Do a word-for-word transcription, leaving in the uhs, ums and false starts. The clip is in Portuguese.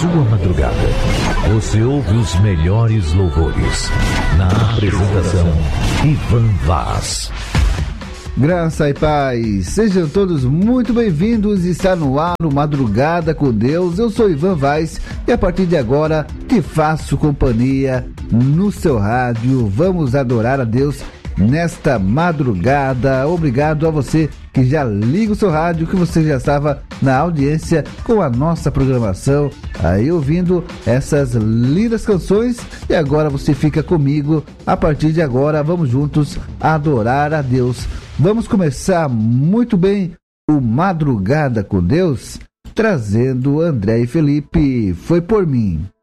sua madrugada. Você ouve os melhores louvores. Na apresentação, Ivan Vaz. Graça e paz, sejam todos muito bem-vindos. Está no ar o Madrugada com Deus. Eu sou Ivan Vaz e a partir de agora te faço companhia no seu rádio. Vamos adorar a Deus nesta madrugada. Obrigado a você que já liga o seu rádio, que você já estava na audiência com a nossa programação, aí ouvindo essas lindas canções, e agora você fica comigo. A partir de agora vamos juntos adorar a Deus. Vamos começar muito bem o Madrugada com Deus, trazendo André e Felipe, Foi Por Mim.